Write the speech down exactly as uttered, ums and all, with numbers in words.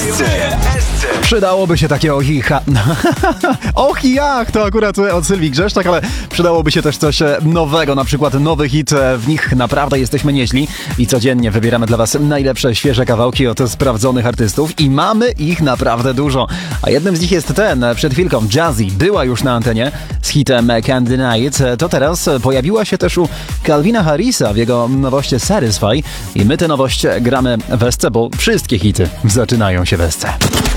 Przydałoby się takie ochicha. Och jak, to akurat od Sylwii Grzeszczak, ale przydałoby się też coś nowego, na przykład nowy hit. W nich naprawdę jesteśmy nieźli i codziennie wybieramy dla was najlepsze, świeże kawałki od sprawdzonych artystów i mamy ich naprawdę dużo. A jednym z nich jest ten, przed chwilką Jazzy była już na antenie z hitem Can't Deny It. To teraz pojawiła się też u Calvina Harrisa w jego nowości Satisfy i my tę nowość gramy w Esce, bo wszystkie hity zaczynają się w Esce.